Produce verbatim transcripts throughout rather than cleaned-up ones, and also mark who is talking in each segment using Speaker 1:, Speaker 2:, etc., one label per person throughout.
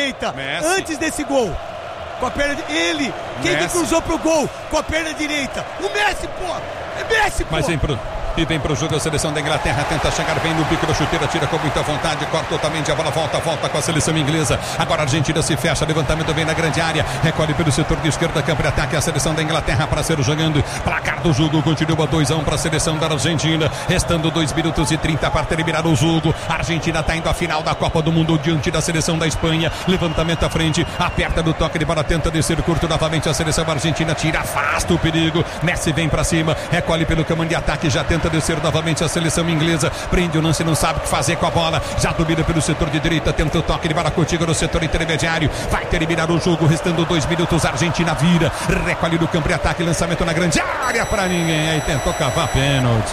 Speaker 1: direita,
Speaker 2: Messi.
Speaker 1: antes desse gol. Com a perna de... Ele, quem
Speaker 2: Messi.
Speaker 1: que cruzou pro gol com a perna direita? O Messi, pô! É Messi, pô!
Speaker 2: Mas vem pro... E vem pro jogo a seleção da Inglaterra, tenta chegar bem no bico da chuteira, tira com muita vontade, corta totalmente, a bola volta, volta com a seleção inglesa. Agora a Argentina se fecha, levantamento vem na grande área, recolhe pelo setor de esquerda, campo de ataque, a seleção da Inglaterra para ser jogando. Placar do jogo continua dois a um para a seleção da Argentina, restando dois minutos e trinta para terminar o jogo. A Argentina está indo à final da Copa do Mundo diante da seleção da Espanha. Levantamento à frente, aperta no toque de bola, tenta descer curto novamente a seleção argentina, tira, afasta o perigo. Messi vem para cima, recolhe pelo comando de ataque, já tenta descer novamente a seleção inglesa, prende o lance, não sabe o que fazer com a bola, já domina pelo setor de direita, tenta o toque de bola contigo no setor intermediário, vai terminar o jogo, restando dois minutos, a Argentina vira, recolhe no campo de ataque, lançamento na grande área para ninguém, aí tentou cavar pênalti,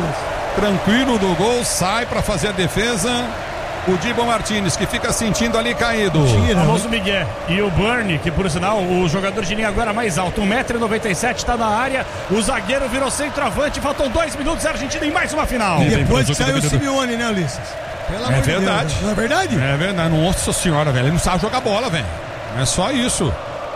Speaker 2: tranquilo do gol, sai para fazer a defesa. O Dibu Martínez, que fica sentindo ali caído.
Speaker 3: O famoso Miguel. E o Burnie, que por sinal, o jogador de linha agora mais alto, um metro e noventa e sete, está na área. O zagueiro virou centroavante. Faltam dois minutos, a Argentina em mais uma final.
Speaker 1: E depois que saiu o Simeone, né, Ulisses?
Speaker 2: Pelo é verdade.
Speaker 1: Deus, não é verdade?
Speaker 2: É verdade. Nossa senhora, velho. Ele não sabe jogar bola, velho. É só isso.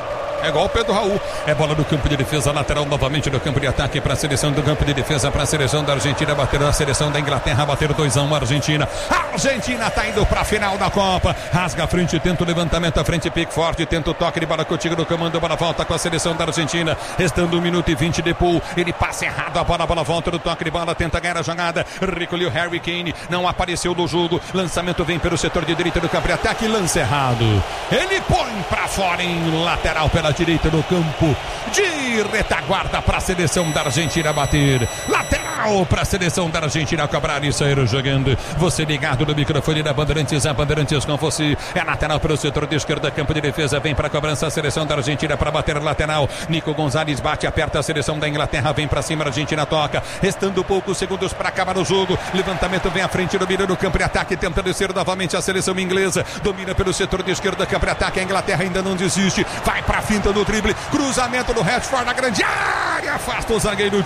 Speaker 2: É igual o Pedro Raul. É bola do campo de defesa, lateral novamente do campo de ataque para a seleção do campo de defesa, para a seleção da Argentina bater a seleção da Inglaterra, bater dois a um Argentina. A Argentina está indo para a final da Copa. Rasga a frente, tenta o levantamento à frente, Pickford, tenta o toque de bola contigo no comando, a bola volta com a seleção da Argentina. Restando um minuto e vinte de pool. Ele passa errado a bola, a bola volta no toque de bola, tenta ganhar a jogada. Recolheu Harry Kane, não apareceu no jogo. Lançamento vem pelo setor de direita do campo de ataque, lança errado. Ele põe para fora em lateral pela direita do campo de retaguarda para a seleção da Argentina bater. Lateral para a seleção da Argentina cobrar e sair jogando. Você ligado no microfone da Bandeirantes, a Bandeirantes com você. É lateral para o setor de esquerda, campo de defesa, vem para a cobrança a seleção da Argentina para bater lateral. Nico Gonzalez bate, aperta a seleção da Inglaterra, vem para cima, a Argentina toca. Restando poucos segundos para acabar o jogo. Levantamento vem à frente, domina no campo de ataque, tenta descer novamente a seleção inglesa. Domina pelo setor de esquerda, campo de ataque. A Inglaterra ainda não desiste. Vai para a finta do drible, cruzamento do Rashford na grande área, afasta o zagueiro,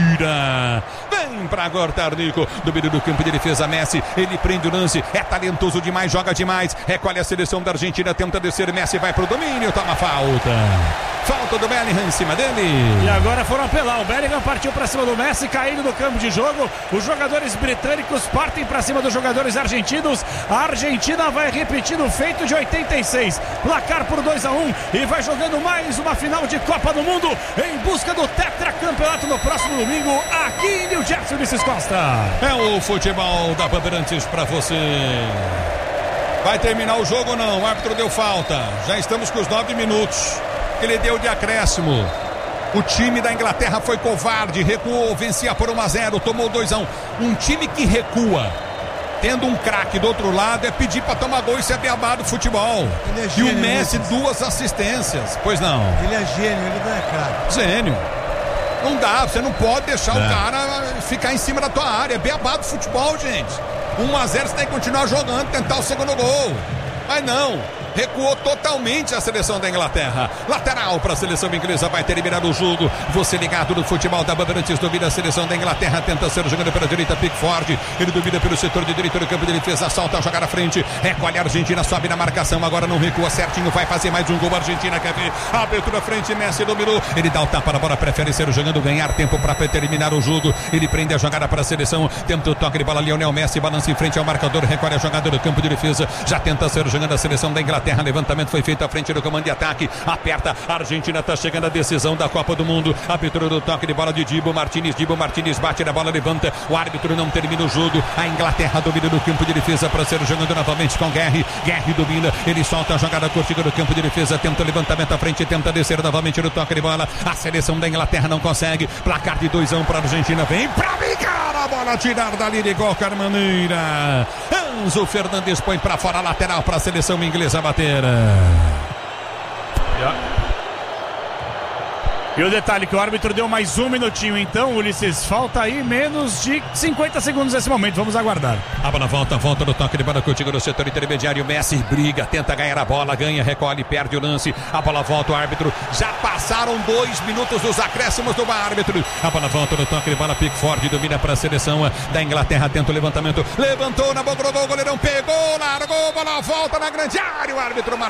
Speaker 2: tira, vem pra cortar Nico, domínio do campo de defesa Messi, ele prende o lance, é talentoso demais, joga demais, recolhe a seleção da Argentina, tenta descer, Messi vai pro domínio, toma falta. Falta do Bellingham em cima dele.
Speaker 3: E agora foram apelar. O Bellingham partiu para cima do Messi, caindo no campo de jogo. Os jogadores britânicos partem para cima dos jogadores argentinos. A Argentina vai repetindo o feito de oitenta e seis. Placar por dois a um e vai jogando mais uma final de Copa do Mundo em busca do tetracampeonato no próximo domingo aqui em New Jersey, Ulisses Costa.
Speaker 2: É o futebol da Bandeirantes para você. Vai terminar o jogo ou não? O árbitro deu falta. Já estamos com os nove minutos. Ele deu de acréscimo. O time da Inglaterra foi covarde, recuou, vencia por um a zero, tomou dois a um. Um time que recua, tendo um craque do outro lado, é pedir para tomar gol e ser beabá do futebol.
Speaker 1: Ele é
Speaker 2: E
Speaker 1: gênio,
Speaker 2: o Messi,
Speaker 1: né?
Speaker 2: duas assistências. Pois não.
Speaker 1: Ele é gênio, ele não é craque.
Speaker 2: Gênio. Não dá, você não pode deixar
Speaker 3: é.
Speaker 2: o cara ficar em cima da tua área. É beabá do futebol, gente. um a zero, você tem que continuar jogando, tentar o segundo gol. Mas não. Recuou totalmente a seleção da Inglaterra. Lateral para a seleção inglesa, vai terminar o jogo. Você ligado no futebol da Bandeirantes, domina a seleção da Inglaterra, tenta ser jogando pela direita, Pickford. Ele domina pelo setor de direita do campo de defesa, solta a jogar à frente. Recolhe a Argentina, sobe na marcação, agora não recua certinho, vai fazer mais um gol. A Argentina quer ver. Abertura à frente, Messi dominou. Ele dá o tapa na bola, prefere ser jogando, ganhar tempo para terminar o jogo. Ele prende a jogada para a seleção, tenta o toque de bola, Lionel Messi balança em frente ao marcador, recolhe a jogada do campo de defesa, já tenta ser jogando a seleção da Inglaterra. Levantamento foi feito à frente do comando de ataque, aperta, a Argentina está chegando à decisão da Copa do Mundo. Abertura do toque de bola de Dibu Martínez, Dibu Martínez bate na bola, levanta, o árbitro não termina o jogo. A Inglaterra domina no campo de defesa para ser jogando novamente com Guerri. Guerri domina, ele solta a jogada curtinha do campo de defesa, tenta o levantamento à frente, tenta descer novamente no toque de bola. A seleção da Inglaterra não consegue, placar de dois a um para a Argentina, vem pra brincar a bola, tirar dali de qualquer maneira. Enzo Fernandes põe para fora, lateral para a seleção inglesa bater.
Speaker 3: E o detalhe que o árbitro deu mais um minutinho, então, Ulisses, falta aí menos de cinquenta segundos nesse momento, vamos aguardar.
Speaker 2: A bola volta, volta no toque de bola contigo no setor intermediário, Messi briga, tenta ganhar a bola, ganha, recolhe, perde o lance, a bola volta, o árbitro, já passaram dois minutos dos acréscimos do árbitro, a bola volta no toque de bola, Pickford domina para a seleção da Inglaterra, tenta o levantamento, levantou na boca do gol, o goleirão pegou, largou, bola volta na grande área, o árbitro